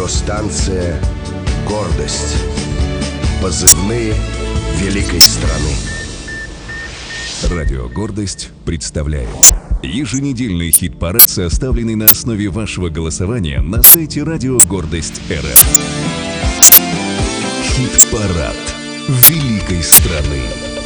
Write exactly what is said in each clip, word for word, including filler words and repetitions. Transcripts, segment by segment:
Радиостанция «Гордость». Позывные великой страны. Радио «Гордость» представляет еженедельный хит-парад, составленный на основе вашего голосования на сайте Радио Гордость точка эр эф. Хит-парад великой страны.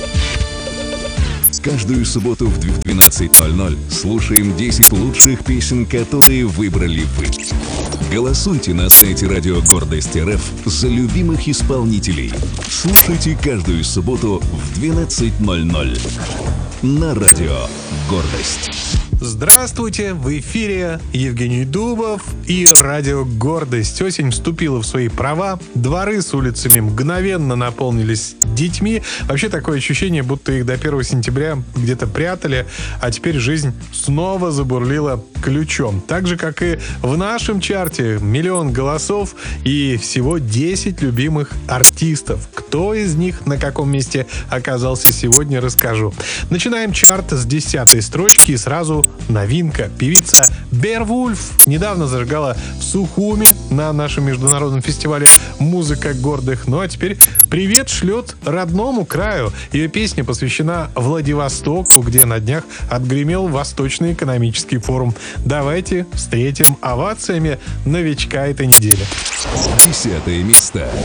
Каждую субботу в двенадцать ноль ноль слушаем десять лучших песен, которые выбрали вы. Голосуйте на сайте Радио Гордость точка эр эф за любимых исполнителей. Слушайте каждую субботу в двенадцать ноль ноль на Радио Гордость. Здравствуйте! В эфире Евгений Дубов и Радио Гордость. Осень вступила в свои права. Дворы с улицами мгновенно наполнились детьми. Вообще такое ощущение, будто их до первого сентября где-то прятали, а теперь жизнь снова забурлила ключом. Так же, как и в нашем чарте. Миллион голосов и всего десять любимых артистов. Кто из них на каком месте оказался сегодня, расскажу. Начинаем чарт с десятой строчки и сразу новинка. Певица Беовульф недавно зажигала в Сухуми на нашем международном фестивале «Музыка гордых». Ну а теперь привет шлет родному краю. Ее песня посвящена Владивостоку, где на днях отгремел Восточный экономический форум. Давайте встретим овациями новичка этой недели. Десятое место.